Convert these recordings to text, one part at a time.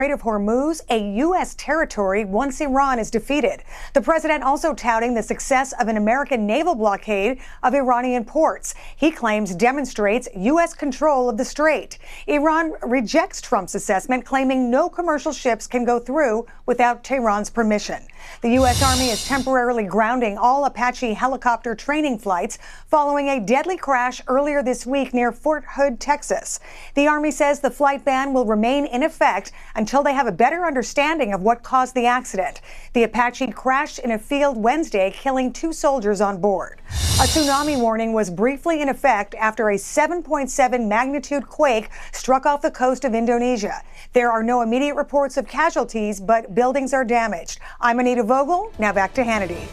Strait of Hormuz, a U.S. territory once Iran is defeated. The president also touting the success of an American naval blockade of Iranian ports. He claims demonstrates U.S. control of the strait. Iran rejects Trump's assessment, claiming no commercial ships can go through without Tehran's permission. The U.S. Army is temporarily grounding all Apache helicopter training flights following a deadly crash earlier this week near Fort Hood, Texas. The Army says the flight ban will remain in effect until they have a better understanding of what caused the accident. The Apache crashed in a field Wednesday, killing 2 soldiers on board. A tsunami warning was briefly in effect after a 7.7 magnitude quake struck off the coast of Indonesia. There are no immediate reports of casualties, but buildings are damaged. I'm Anita Vogel. Now back to Hannity.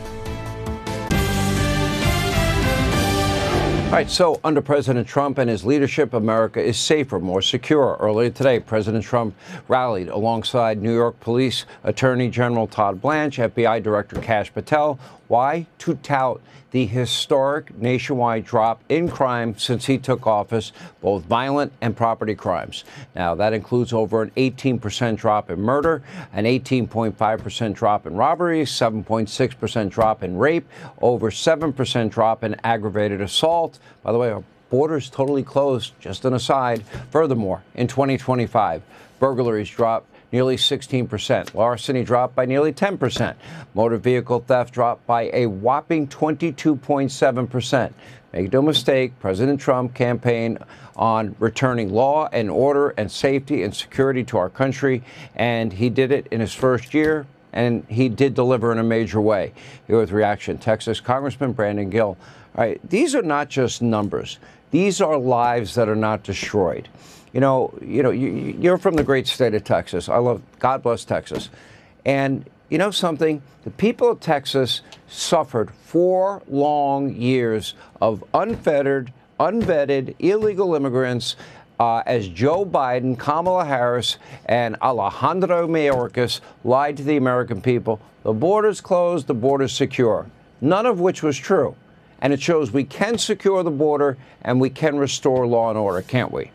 All right, so under President Trump and his leadership, America is safer, more secure. Earlier today, President Trump rallied alongside New York Police Attorney General Todd Blanche, FBI Director Kash Patel. Why? To tout the historic nationwide drop in crime since he took office, both violent and property crimes. Now, that includes over an 18% drop in murder, an 18.5% drop in robberies, 7.6% drop in rape, over 7% drop in aggravated assault. By the way, our border is totally closed, just an aside. Furthermore, in 2025, burglaries dropped nearly 16%. Larceny dropped by nearly 10%. Motor vehicle theft dropped by a whopping 22.7%. Make no mistake, President Trump campaigned on returning law and order and safety and security to our country, and he did it in his first year, and he did deliver in a major way. Here with reaction, Texas Congressman Brandon Gill. All right, these are not just numbers. These are lives that are not destroyed. You're from the great state of Texas. God bless Texas. And you know something? The people of Texas suffered 4 long years of unfettered, unvetted, illegal immigrants as Joe Biden, Kamala Harris, and Alejandro Mayorkas lied to the American people. The border's closed, the border's secure. None of which was true. And it shows we can secure the border and we can restore law and order, can't we?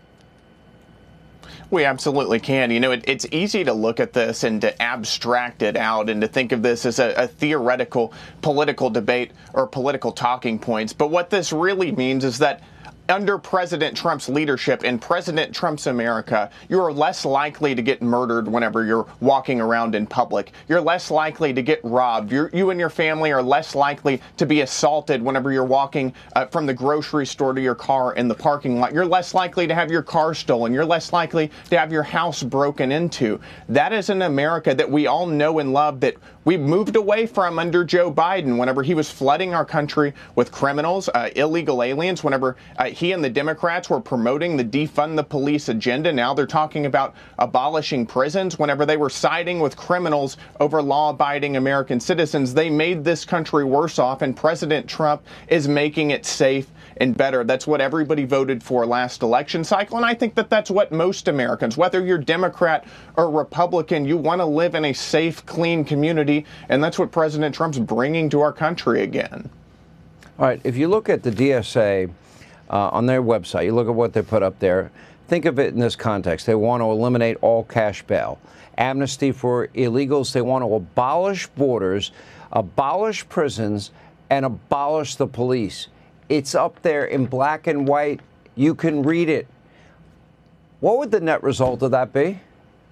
We absolutely can. It's easy to look at this and to abstract it out and to think of this as a theoretical political debate or political talking points. But what this really means is that under President Trump's leadership in President Trump's America, you're less likely to get murdered whenever you're walking around in public. You're less likely to get robbed. You and your family are less likely to be assaulted whenever you're walking from the grocery store to your car in the parking lot. You're less likely to have your car stolen. You're less likely to have your house broken into. That is an America that we all know and love, that we moved away from under Joe Biden whenever he was flooding our country with criminals, illegal aliens, whenever he and the Democrats were promoting the defund the police agenda. Now they're talking about abolishing prisons. Whenever they were siding with criminals over law-abiding American citizens, they made this country worse off, and President Trump is making it safe and better. That's what everybody voted for last election cycle, and I think that that's what most Americans, whether you're Democrat or Republican, you want to live in a safe, clean community, and that's what President Trump's bringing to our country again. All right, if you look at the DSA on their website, you look at what they put up there, think of it in this context. They want to eliminate all cash bail, amnesty for illegals. They want to abolish borders, abolish prisons, and abolish the police. It's up there in black and white. You can read it. What would the net result of that be?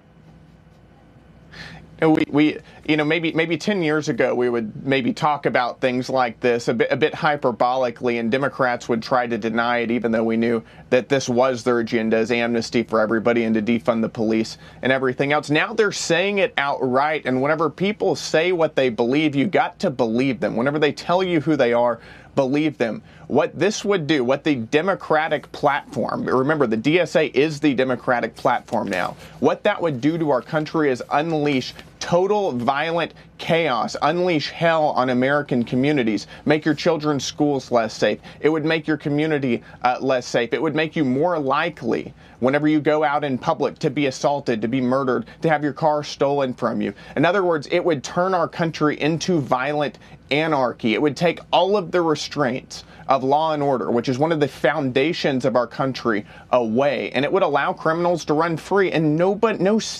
Maybe 10 years ago, we would maybe talk about things like this a bit hyperbolically, and Democrats would try to deny it, even though we knew that this was their agenda, as amnesty for everybody and to defund the police and everything else. Now they're saying it outright, and whenever people say what they believe, you got to believe them. Whenever they tell you who they are, believe them. What this would do, what the Democratic platform, remember the DSA is the Democratic platform now, what that would do to our country is unleash total violent chaos, unleash hell on American communities, make your children's schools less safe. It would make your community less safe. It would make you more likely, whenever you go out in public, to be assaulted, to be murdered, to have your car stolen from you. In other words, it would turn our country into violent anarchy. It would take all of the restraints of law and order, which is one of the foundations of our country, away, and it would allow criminals to run free, and no